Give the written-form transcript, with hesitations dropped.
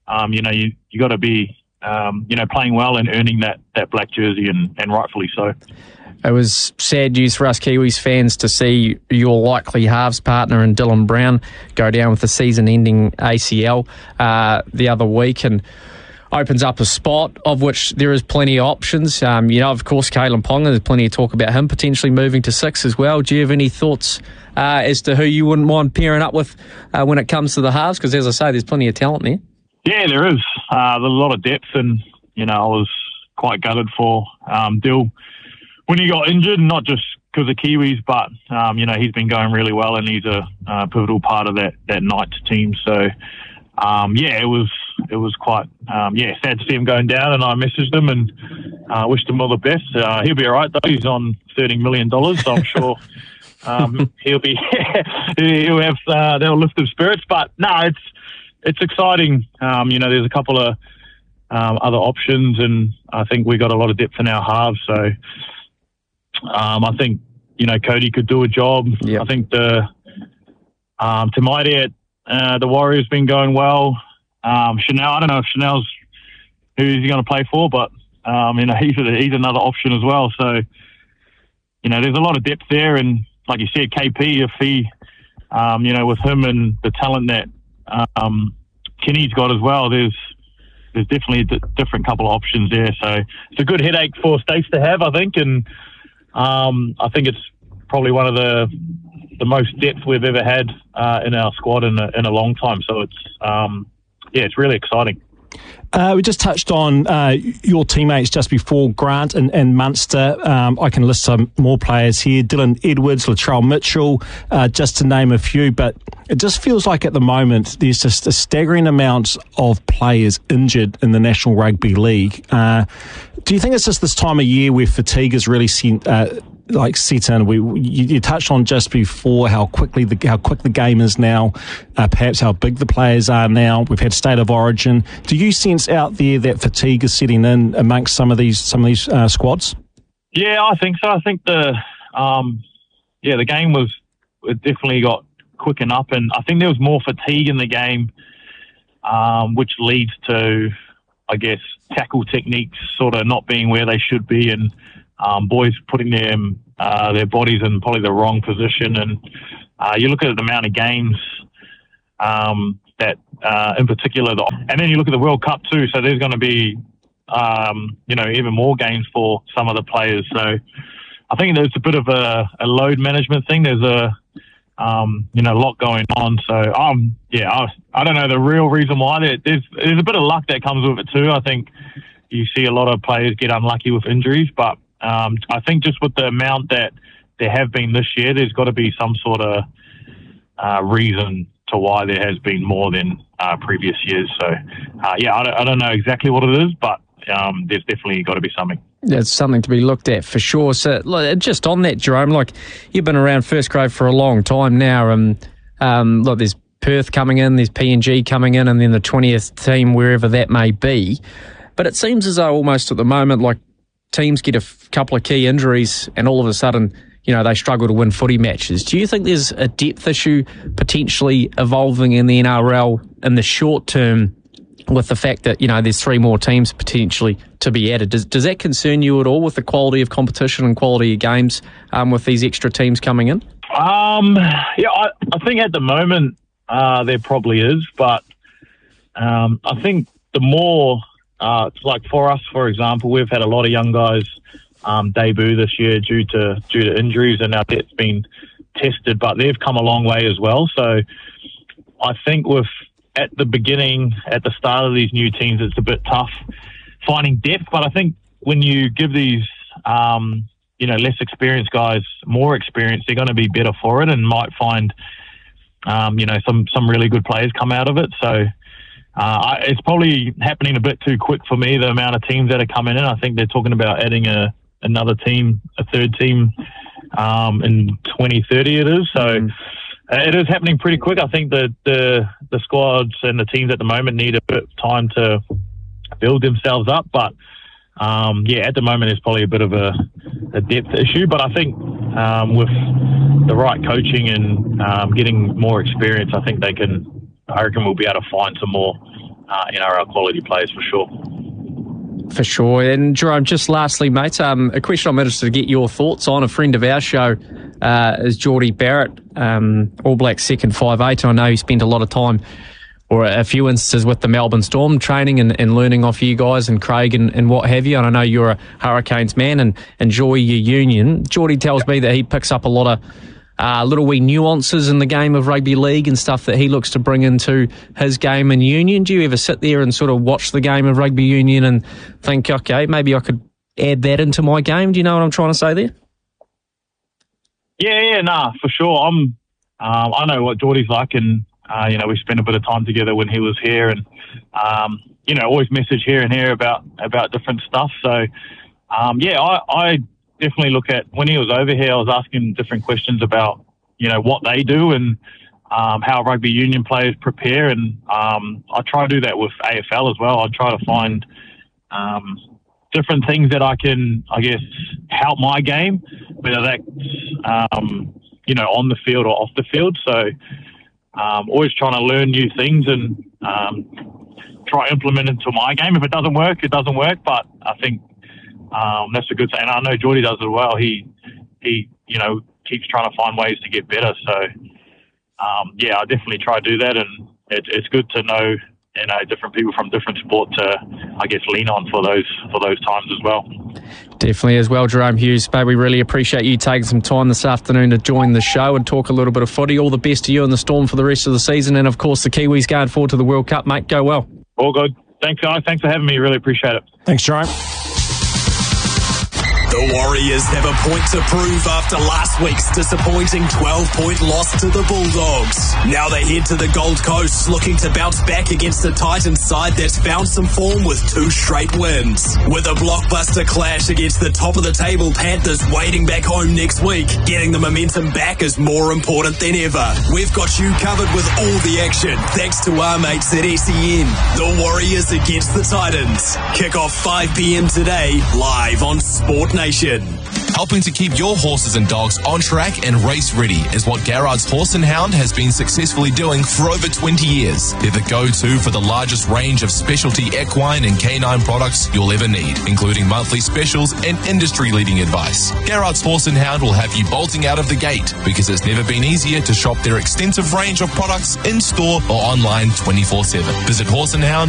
you got to be playing well and earning that black jersey, and rightfully so. It was sad news for us Kiwis fans to see your likely halves partner in Dylan Brown go down with the season-ending ACL the other week, and opens up a spot of which there is plenty of options. Of course, Kalyn Ponga, there's plenty of talk about him potentially moving to 6 as well. Do you have any thoughts as to who you wouldn't mind pairing up with when it comes to the halves? Because, as I say, there's plenty of talent there. Yeah, there is. There's a lot of depth, and, I was quite gutted for Dill when he got injured, not just because of Kiwis, but, he's been going really well, and he's a pivotal part of that Knights team. So, it was quite, sad to see him going down, and I messaged him and wished him all the best. He'll be all right, though. He's on $30 million, so I'm sure he'll have that'll lift his spirits. But, no, it's exciting. There's a couple of other options, and I think we got a lot of depth in our halves, so I think, Cody could do a job. Yep. I think Tamaiti at the Warriors been going well. Chanel, I don't know if Chanel's who's he going to play for, but he's another option as well. So there's a lot of depth there, and like you said, KP, if he with him and the talent that Kenny's got as well, there's definitely a different couple of options there. So it's a good headache for Stace to have, I think, and I think it's probably one of the most depth we've ever had in our squad in a long time. So it's really exciting. We just touched on your teammates just before, Grant and Munster. I can list some more players here. Dylan Edwards, Latrell Mitchell, just to name a few. But it just feels like at the moment there's just a staggering amount of players injured in the National Rugby League. Do you think it's just this time of year where fatigue is really set in? You touched on just before how quick the game is now, perhaps how big the players are now. We've had State of Origin. Do you sense out there that fatigue is setting in amongst some of these squads? Yeah, I think so. I think the game it definitely got quicken up, and I think there was more fatigue in the game, which leads to, I guess, tackle techniques sort of not being where they should be, and boys putting their bodies in probably the wrong position. And you look at the amount of games that, in particular, and then you look at the World Cup too. So there's going to be, even more games for some of the players. So I think there's a bit of a load management thing. There's a lot going on. So I don't know the real reason why. There's a bit of luck that comes with it too. I think you see a lot of players get unlucky with injuries, but I think just with the amount that there have been this year, there's got to be some sort of reason to why there has been more than previous years. So, I don't know exactly what it is, but there's definitely got to be something. It's something to be looked at for sure. So, just on that, Jerome, you've been around first grade for a long time now, and there's Perth coming in, there's PNG coming in, and then the 20th team, wherever that may be. But it seems as though almost at the moment, teams get a couple of key injuries and all of a sudden, they struggle to win footy matches. Do you think there's a depth issue potentially evolving in the NRL in the short term with the fact that, there's 3 more teams potentially to be added? Does that concern you at all with the quality of competition and quality of games with these extra teams coming in? I think at the moment there probably is, but I think the more... for us, for example, we've had a lot of young guys debut this year due to injuries, and now that's been tested, but they've come a long way as well. So I think at the start of these new teams, it's a bit tough finding depth, but I think when you give these less experienced guys more experience, they're going to be better for it and might find some really good players come out of it. So it's probably happening a bit too quick for me, the amount of teams that are coming in. I think they're talking about adding another team, a third team, in 2030 it is. So it is happening pretty quick. I think that the squads and the teams at the moment need a bit of time to build themselves up. But, at the moment it's probably a bit of a depth issue. But I think with the right coaching and getting more experience, I reckon we'll be able to find some more NRL quality players for sure. For sure. And Jerome, just lastly, mate, a question I'm interested to get your thoughts on. A friend of our show is Geordie Barrett, All Blacks second 5'8". I know he spent a lot of time, or a few instances, with the Melbourne Storm training and learning off you guys and Craig and what have you. And I know you're a Hurricanes man and enjoy your union. Geordie tells me that he picks up a lot of little wee nuances in the game of rugby league and stuff that he looks to bring into his game and union. Do you ever sit there and sort of watch the game of rugby union and think, okay, maybe I could add that into my game? Do you know what I'm trying to say there? Yeah, nah, for sure. I know what Geordie's like, and we spent a bit of time together when he was here, and always message here and here about different stuff. So, I definitely look at, when he was over here, I was asking different questions about, what they do and how rugby union players prepare. And I try to do that with AFL as well. I try to find different things that I can, I guess, help my game, whether that's, on the field or off the field. So always trying to learn new things and try to implement into my game. If it doesn't work, it doesn't work. But I think that's a good thing. And I know Geordie does as well. He keeps trying to find ways to get better. So, I definitely try to do that. And it's good to know, different people from different sport to, I guess, lean on for those times as well. Definitely as well, Jerome Hughes. Mate, we really appreciate you taking some time this afternoon to join the show and talk a little bit of footy. All the best to you and the Storm for the rest of the season. And, of course, the Kiwis going forward to the World Cup, mate. Go well. All good. Thanks, guys. Thanks for having me. Really appreciate it. Thanks, Jerome. The Warriors have a point to prove after last week's disappointing 12-point loss to the Bulldogs. Now they head to the Gold Coast looking to bounce back against the Titans side that's found some form with 2 straight wins. With a blockbuster clash against the top-of-the-table Panthers waiting back home next week, getting the momentum back is more important than ever. We've got you covered with all the action thanks to our mates at SEN. The Warriors against the Titans. Kick off 5 p.m. today, live on Sport Nation. Helping to keep your horses and dogs on track and race ready is what Garrard's Horse and Hound has been successfully doing for over 20 years. They're the go-to for the largest range of specialty equine and canine products you'll ever need, including monthly specials and industry-leading advice. Garrard's Horse and Hound will have you bolting out of the gate because it's never been easier to shop their extensive range of products in-store or online 24/7. Visit Horse and Hound